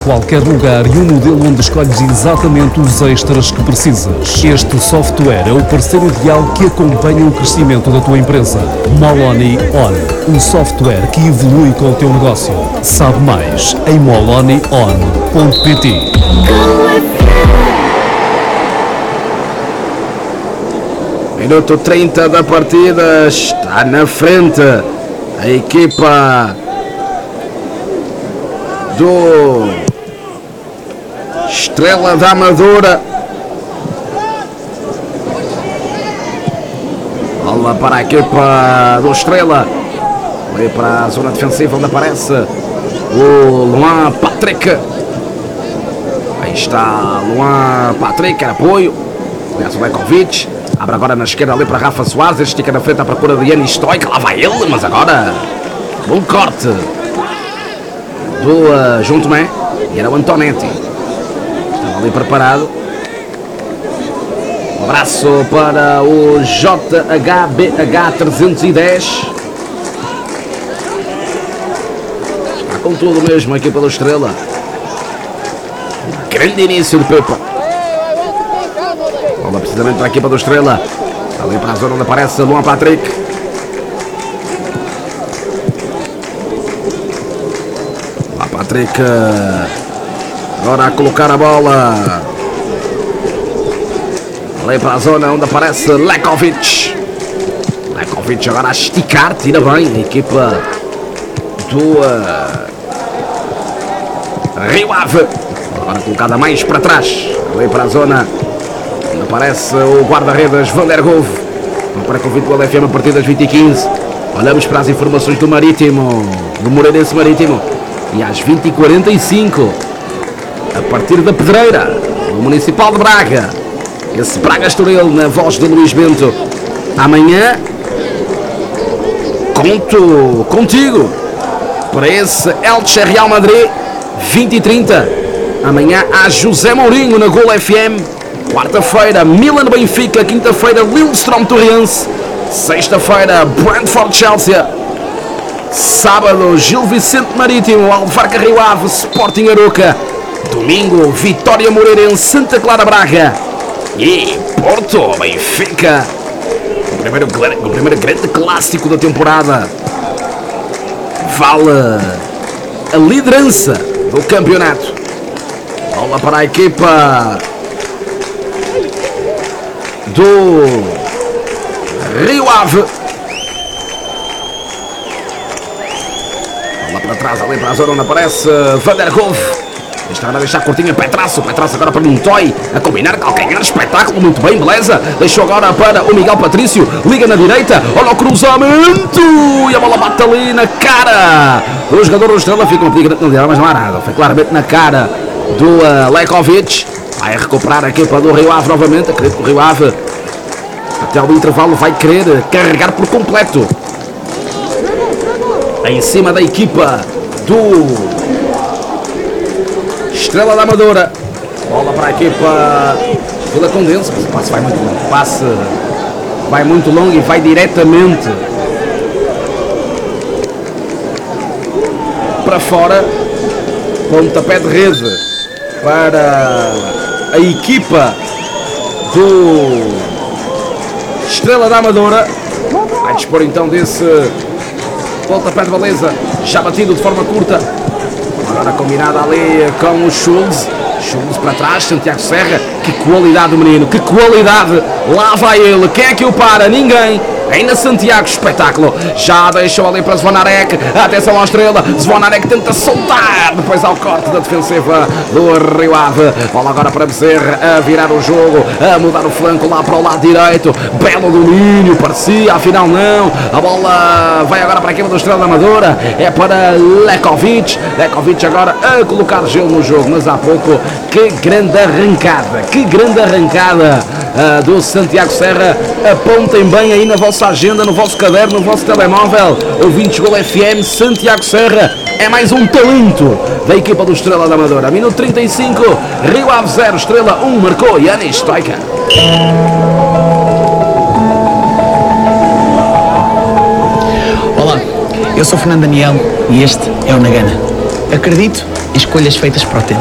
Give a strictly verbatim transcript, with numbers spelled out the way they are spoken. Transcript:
Qualquer lugar e um modelo onde escolhes exatamente os extras que precisas. Este software é o parceiro ideal que acompanha o crescimento da tua empresa. Moloni On, um software que evolui com o teu negócio. Sabe mais em moloni on ponto pt. Minuto trinta da partida, está na frente a equipa do Estrela da Amadora. Bola para a equipa do Estrela, ali para a zona defensiva onde aparece o Luan Patrick. Aí está Luan Patrick, apoio, aliás o Lekovic. Abre agora na esquerda ali para Rafa Soares, estica na frente à procura de Yannis Stoica, lá vai ele, mas agora bom corte do uh, João Tomé, e era o Antonetti, estava ali preparado. Um abraço para o J H B H trezentos e dez, está com tudo mesmo aqui pela Estrela. Grande início de Pepa. Bola precisamente para a equipa do Estrela, ali para a zona onde aparece Luan Patrick. Luan Patrick agora a colocar a bola ali para a zona onde aparece Lekovic. Lekovic agora a esticar, tira bem a equipa do uh, Rio Ave. Agora colocada mais para trás, ali para a zona onde aparece o guarda-redes Vandergolf. Para convite do L F M a partir das vinte e quinze. Olhamos para as informações do Marítimo, do Moreirense Marítimo. E às vinte e quarenta e cinco, a partir da Pedreira, no Municipal de Braga, esse Braga Estoril na voz de Luís Bento. Amanhã conto contigo para esse Elche Real Madrid vinte e trinta. Amanhã há José Mourinho na Gol F M. Quarta-feira, Milan Benfica. Quinta-feira, Lillestrøm Torrense. Sexta-feira, Brentford Chelsea. Sábado, Gil Vicente Marítimo, Alverca Rio Ave, Sporting Aroca. Domingo, Vitória Moreirense, Santa Clara Braga. E Porto Benfica. O primeiro, o primeiro grande clássico da temporada. Vale a liderança do campeonato. Bola para a equipa do Rio Ave. Bola para trás, ali para a zona onde aparece Vandergolf. Está a deixar curtinha Petraço. Petraço agora para Montoy, a combinar calcanhar, espetáculo, muito bem, beleza. Deixou agora para o Miguel Patrício, liga na direita, olha o cruzamento e a bola bate ali na cara. O jogador do Estrela fica um pouquinho na mas não há nada, foi claramente na cara do uh, Lekovic. Vai recuperar a equipa do Rio Ave novamente. Acredito que o Rio Ave até ao intervalo vai querer carregar por completo em cima da equipa do Estrela da Amadora. Bola para a equipa Vila Condense, mas o passe vai muito longo. O passe vai muito longo e vai diretamente para fora. Pontapé de rede para a equipa do Estrela da Amadora. Vai dispor então desse pontapé de baliza, já batido de forma curta. Agora combinada ali com o Schultz. Schultz para trás, Santiago Serra. Que qualidade do menino, que qualidade. Lá vai ele, quem é que o para? Ninguém. Ainda Santiago, espetáculo. Já deixou ali para Zvonarek. Atenção à Estrela. Zvonarek tenta soltar. Depois ao corte da defensiva do Rio Ave. Bola agora para Bezerra a virar o jogo, a mudar o flanco lá para o lado direito. Belo domínio, parecia, afinal não. A bola vai agora para a equipe do Estrela da Amadora. É para Lekovic. Lekovic agora a colocar gelo no jogo. Mas há pouco, que grande arrancada. Que grande arrancada uh, do Santiago Serra. Apontem bem aí na vossa agenda, no vosso caderno, no vosso telemóvel. Ouvintes Gol F M, Santiago Serra é mais um talento da equipa do Estrela da Amadora. Minuto trinta e cinco, Rio Ave zero, Estrela um, marcou Yannis Stoica. Olá, eu sou Fernando Daniel e este é o Nagana. Acredito em escolhas feitas para o tempo.